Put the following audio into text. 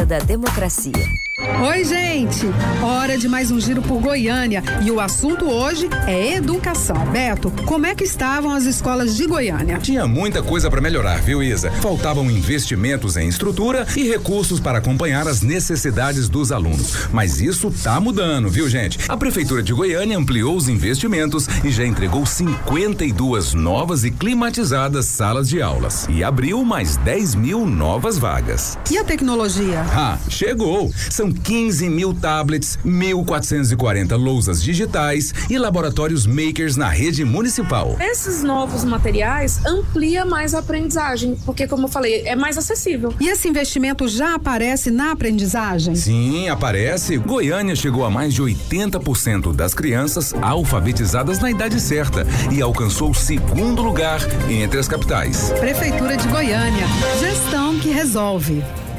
Força da Democracia. Oi, gente! Hora de mais um giro por Goiânia. E o assunto hoje é educação. Beto, como é que estavam as escolas de Goiânia? Tinha muita coisa para melhorar, viu, Isa? Faltavam investimentos em estrutura e recursos para acompanhar as necessidades dos alunos. Mas isso tá mudando, viu, gente? A Prefeitura de Goiânia ampliou os investimentos e já entregou 52 novas e climatizadas salas de aulas. E abriu mais 10 mil novas vagas. E a tecnologia? Chegou! São 15 mil tablets, 1.440 lousas digitais e laboratórios makers na rede municipal. Esses novos materiais ampliam mais a aprendizagem, porque, como eu falei, é mais acessível. E esse investimento já aparece na aprendizagem? Sim, aparece. Goiânia chegou a mais de 80% das crianças alfabetizadas na idade certa e alcançou o 2º lugar entre as capitais. Prefeitura de Goiânia. Gestão que resolve.